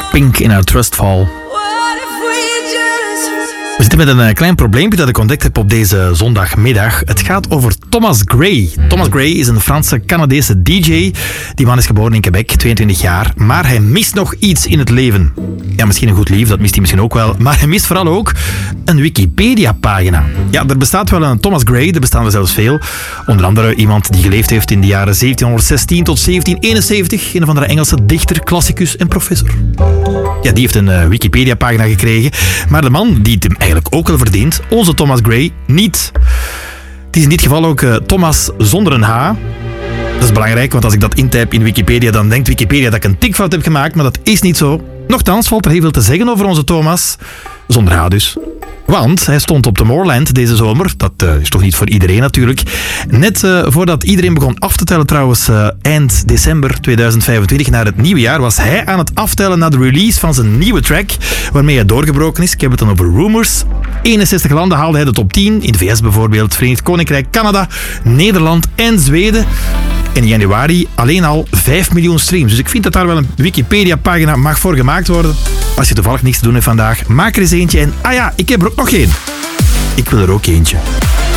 Pink in haar Trustfall. We zitten met een klein probleempje dat ik ontdekt heb op deze zondagmiddag. Het gaat over Thomas Gray. Thomas Gray is een Franse-Canadese DJ. Die man is geboren in Quebec, 22 jaar. Maar hij mist nog iets in het leven. Ja, misschien een goed lief, dat mist hij misschien ook wel. Maar hij mist vooral ook een Wikipedia-pagina. Ja, er bestaat wel een Thomas Gray, er bestaan er zelfs veel. Onder andere iemand die geleefd heeft in de jaren 1716 tot 1771. Een of andere Engelse dichter, klassicus en professor. Ja, die heeft een Wikipedia-pagina gekregen. Maar de man die het hem eigenlijk ook wel verdient, onze Thomas Gray, niet. Het is in dit geval ook Thomas zonder een H. Dat is belangrijk, want als ik dat intype in Wikipedia, dan denkt Wikipedia dat ik een tikfout heb gemaakt, maar dat is niet zo. Nochtans valt er heel veel te zeggen over onze Thomas. Zonder H dus. Want hij stond op Tomorrowland deze zomer. Dat is toch niet voor iedereen natuurlijk. Net voordat iedereen begon af te tellen trouwens, eind december 2025 naar het nieuwe jaar, was hij aan het aftellen naar de release van zijn nieuwe track, waarmee hij doorgebroken is. Ik heb het dan over Rumors. 61 landen haalde hij de top 10. In de VS bijvoorbeeld, Verenigd Koninkrijk, Canada, Nederland en Zweden. In januari alleen al 5 miljoen streams. Dus ik vind dat daar wel een Wikipedia-pagina mag voor gemaakt worden. Als je toevallig niks te doen hebt vandaag, maak er eens eentje. En ja, ik heb er ook nog één. Ik wil er ook eentje.